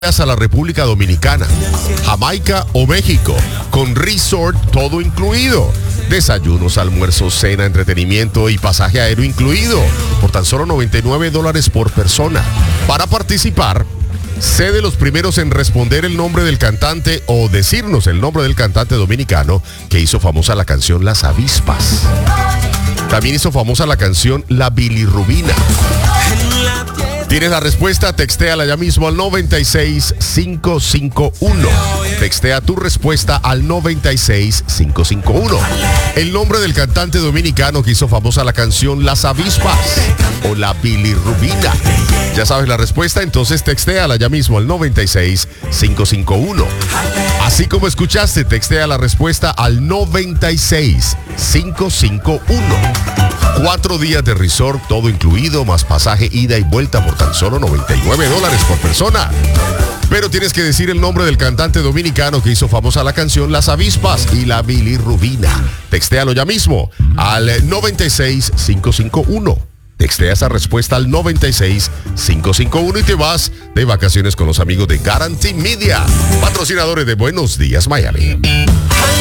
a la República Dominicana, Jamaica o México, con resort todo incluido. Desayunos, almuerzos, cena, entretenimiento y pasaje aéreo incluido, por tan solo $99 por persona. Para participar, sé de los primeros en responder el nombre del cantante o decirnos el nombre del cantante dominicano que hizo famosa la canción Las Avispas. También hizo famosa la canción La Bilirrubina. ¿Tienes la respuesta? Textéala ya mismo al 96551. Textea tu respuesta al 96551. El nombre del cantante dominicano que hizo famosa la canción Las Avispas o La Bilirrubina. ¿Ya sabes la respuesta? Entonces textéala ya mismo al 96551. Así como escuchaste, textea la respuesta al 96551. 4 días de resort, todo incluido, más pasaje, ida y vuelta por tan solo $99 por persona. Pero tienes que decir el nombre del cantante dominicano que hizo famosa la canción Las Avispas y La Bilirrubina. Textéalo ya mismo al 96551. Textea esa respuesta al 96551 y te vas de vacaciones con los amigos de Guarantee Media, patrocinadores de Buenos Días Miami.